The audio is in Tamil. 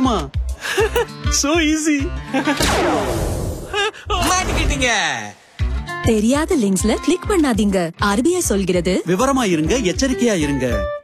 ஆமா, சோ ஈஸி. மாட்டிக்கிட்டீங்க. தெரியாத லிங்க்ஸ்ல கிளிக் பண்ணாதீங்க. RBI சொல்கிறது, விவரமா இருங்க, எச்சரிக்கையா இருங்க.